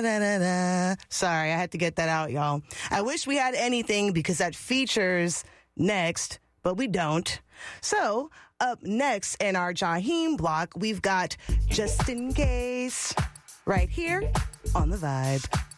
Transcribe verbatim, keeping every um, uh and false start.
Da-da-da-da-da. Sorry, I had to get that out, y'all. I wish we had anything because that features Next, but we don't. So, up next in our Jaheim block, we've got Just In Case right here on The Vibe.